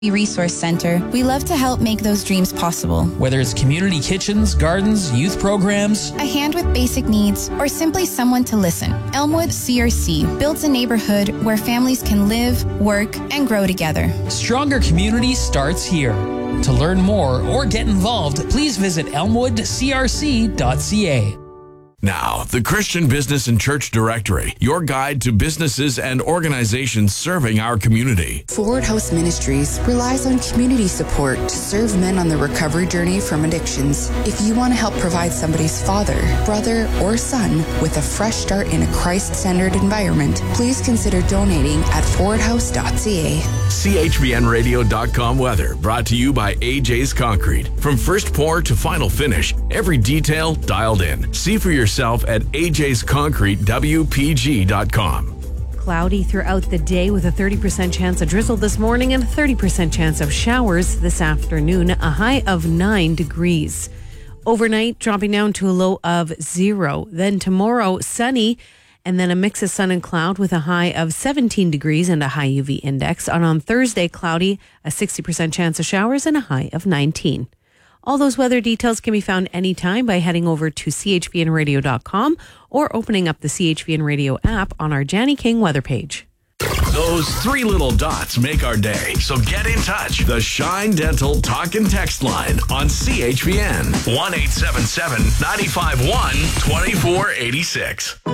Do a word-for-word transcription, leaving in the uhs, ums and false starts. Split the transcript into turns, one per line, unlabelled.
Resource Center, we love to help make those dreams possible.
Whether it's community kitchens, gardens, youth programs,
a hand with basic needs, or simply someone to listen, Elmwood C R C builds a neighborhood where families can live, work, and grow together.
Stronger community starts here. To learn more or get involved, please visit elmwood c r c dot c a.
Now, the Christian Business and Church Directory, your guide to businesses and organizations serving our community.
Forward House Ministries relies on community support to serve men on the recovery journey from addictions. If you want to help provide somebody's father, brother, or son with a fresh start in a Christ-centered environment, please consider donating at forward house dot c a.
C H B N radio dot com weather, brought to you by A J's Concrete. From first pour to final finish, every detail dialed in. See for yourself at A J's Concrete W P G dot com.
Cloudy throughout the day with a thirty percent chance of drizzle this morning and a thirty percent chance of showers this afternoon, a high of nine degrees. Overnight, dropping down to a low of zero. Then tomorrow, sunny, and then a mix of sun and cloud with a high of seventeen degrees and a high U V index. And on Thursday, cloudy, a sixty percent chance of showers and a high of nineteen. All those weather details can be found anytime by heading over to c h b n radio dot com or opening up the C H B N Radio app on our Janny King weather page.
Those three little dots make our day. So get in touch. The Shine Dental Talk and Text line on C H B N. one eight seven seven, nine five one, two four eight six.